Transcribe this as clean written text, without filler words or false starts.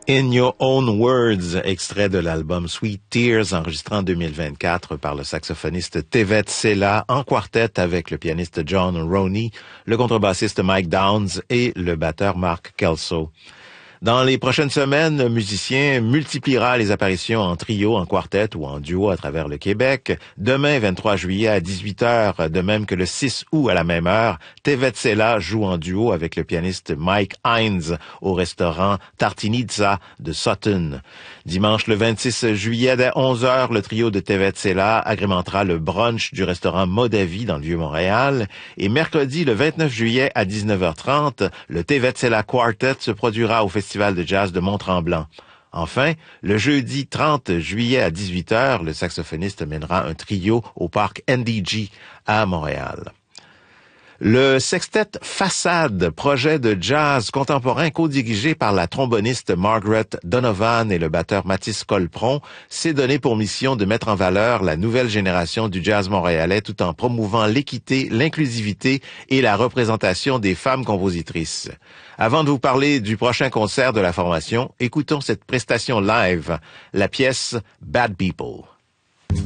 In Your Own Words, extrait de l'album Sweet Tears, enregistré en 2024 par le saxophoniste Tevet Sela en quartet avec le pianiste John Roney, le contrebassiste Mike Downs et le batteur Mark Kelso. Dans les prochaines semaines, le musicien multipliera les apparitions en trio, en quartet ou en duo à travers le Québec. Demain, 23 juillet à 18h, de même que le 6 août à la même heure, Tevet Sela joue en duo avec le pianiste Mike Hines au restaurant Tartinizza de Sutton. Dimanche le 26 juillet dès 11h, le trio de Tevet Sela agrémentera le brunch du restaurant Modavi dans le Vieux-Montréal. Et mercredi le 29 juillet à 19h30, le Tevet Sela Quartet se produira au Festival de jazz de Mont-Tremblant. Enfin, le jeudi 30 juillet à 18h, le saxophoniste mènera un trio au parc NDG à Montréal. Le sextet Façade, projet de jazz contemporain co-dirigé par la tromboniste Margaret Donovan et le batteur Mathis Colpron, s'est donné pour mission de mettre en valeur la nouvelle génération du jazz montréalais tout en promouvant l'équité, l'inclusivité et la représentation des femmes compositrices. Avant de vous parler du prochain concert de la formation, écoutons cette prestation live, la pièce Bad People.